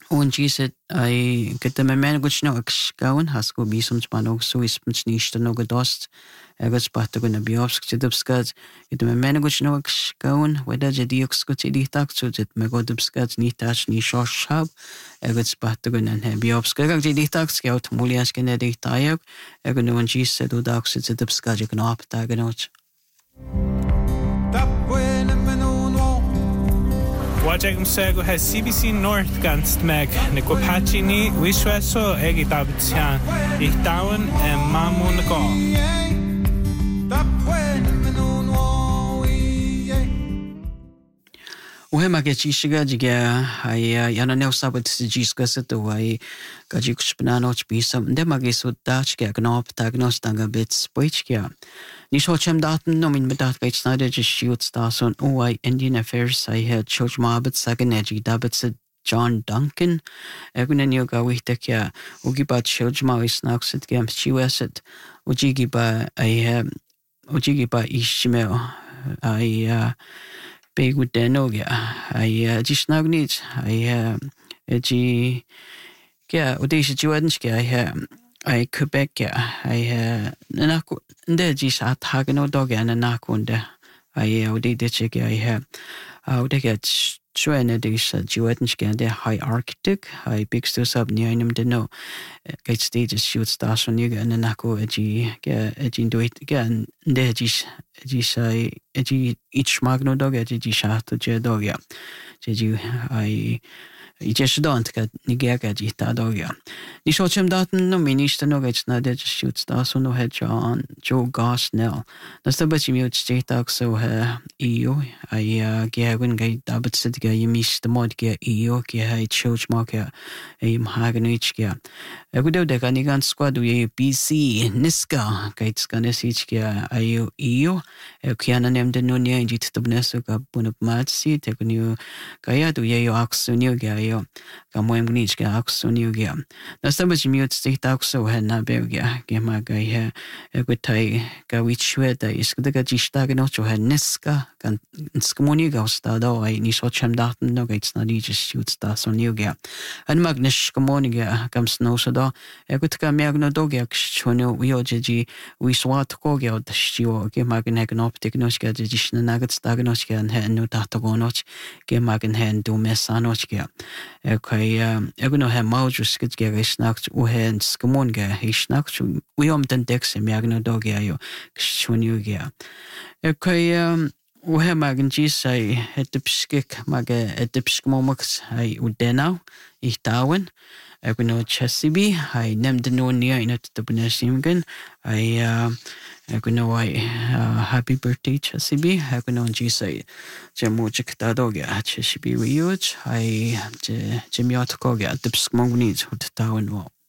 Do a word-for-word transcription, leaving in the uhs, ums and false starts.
Und Jesus ai gyda me men gwch no ysgawn hasgo bisum tmanog so ismts nishta no gadost egas bata gwyna biofsk jydybsgad gyda me men gwch no ysgawn weda jediwks gwt i ditak so jyd me godybsgad ni tach ni shoshab egas bata gwyna he biofsk egag jeditak sgawt mulias gyna ditayag egan no an Jesus udak so jydybsgad ag nop daganot. Wajagam Sego has C B C North ganst meg, Nicopachi ni Wishweso Egi Dabitian, Ich Down and Mamun Go. Uhe magechishiga jiga ai yana neu sabat jiska setu ai gajik spnano chpisam de magesut dach ge gnop tagnos tanga bits poichkia. Ni shochem daten no min medat gait snide just shoots dason o ai Indian Affairs I had Church Mabit Saganeji dabit John Duncan egunen yoga wihtekya ugiba Church Mawis naxit gem chiweset ujigiba ai ujigiba ishmeo ai big with the nogia. I just now need I G yeah, Odisha Juanski. I have I Quebec. I Naku the Gis at Hagano dog and a Nakunda. I Odidich. I have I would get Chuanadis Juanski and the high Arctic. I big still sub near him to know. Get stages shoot stars on you and a Naku G. Get a do it again. The Gis. Gis I each magno dog at Gisha to Jedogia. Jeju I just don't get Nigaga Gita dogia. Ni shochem daten no minister no gets na de shoots das no head John Joe Goss Nell. That's the best mute state so her E U. I gavin gate dabit sit ga you miss the mod gear E U ge church marker a mahaganich gear. I would have the Ganigan squad we B C Niska gates ganesich gear I U E U. Kiana named the Nunia and Jit the Bnesuka Bunap Matsi, take a new Gaya do ye ox new gayo. Gamoem Gnich ox new gear. That's the much mute state oxo had na belgia, Gema Gaya, a good tie, Gawich Weta is the Gajistaganocho had Niska, and Skamoniga stado, I Nisochem Darton no gates not just shoots das on new gear. And Magnish Gamoniga comes no soda, a good Gamiagno dogiak, Chono, Wioji, we swat Kogio, the Shio, Gemagan optic nochka jishna nagats dagnochka and hen no datagonoch gemagen hen do mesanochka okay eguno he maujus skitge snakt u hen skamonga he snakt we om den dex miagno dogiayo kshonyugia okay u he magen jisai het pskik mage et pskmomax ai udena ich dawen eguno chesibi I named the no near in it the bunesimgen I I know I happy birthday Chesibi. I know Jisai Jamuchik Dadoga Chesibi Ryuch. I Jimmy Otkoga at the Smog needs with Town Wall.